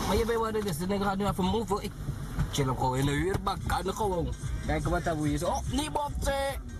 Maar je bent wel dus, dan gaat nu even move. Ik chill hem gewoon in de huurbak, kan er gewoon. Kijken wat daar hoe je is. Oh, niet botsen!